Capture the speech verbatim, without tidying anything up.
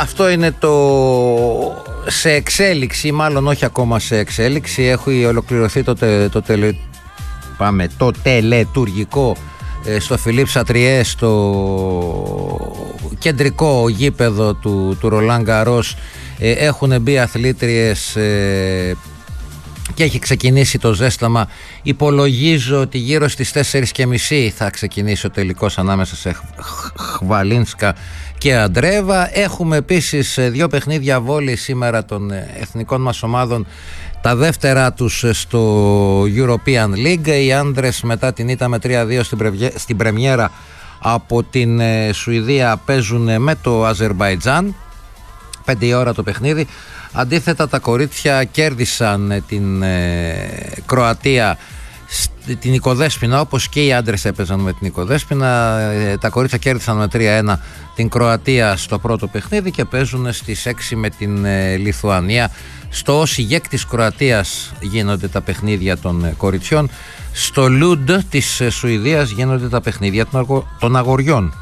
αυτό είναι το σε εξέλιξη, μάλλον όχι ακόμα σε εξέλιξη. Έχει ολοκληρωθεί το, τε, το, τελε, πάμε, το τελετουργικό ε, στο Φιλίπ Σατριέ, στο κεντρικό γήπεδο του, του Ρολάν Γκαρός. ε, έχουν μπει αθλήτριες ε, και έχει ξεκινήσει το ζέσταμα. Υπολογίζω ότι γύρω στις τέσσερις και μισή θα ξεκινήσει ο τελικός ανάμεσα σε Χβαλίνσκα και Αντρέβα. Έχουμε επίσης δύο παιχνίδια βόλεϊ σήμερα των εθνικών μας ομάδων, τα δεύτερα τους στο European League. Οι άντρες μετά την ήττα με τρία δύο στην πρεμιέρα από την Σουηδία παίζουν με το Αζερμπαϊτζάν, πέντε η ώρα το παιχνίδι. Αντίθετα τα κορίτσια κέρδισαν την ε, Κροατία, την Οικοδέσποινα, όπως και οι άντρες έπαιζαν με την Οικοδέσποινα. ε, τα κορίτσια κέρδισαν με τρία ένα την Κροατία στο πρώτο παιχνίδι και παίζουν στις έξι με την ε, Λιθουανία. Στο Όσιγεκ της Κροατίας γίνονται τα παιχνίδια των ε, κοριτσιών. Στο Λούντ της ε, Σουηδίας γίνονται τα παιχνίδια των, αγο, των αγοριών.